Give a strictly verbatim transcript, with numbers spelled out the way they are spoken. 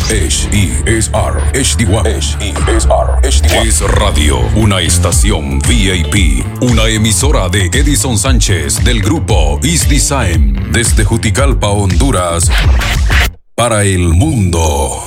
H E S R H D one. H E S R H D one. Es Radio, una estación V I P, una emisora de Edison Sánchez del grupo Is Design desde Juticalpa, Honduras, para el mundo.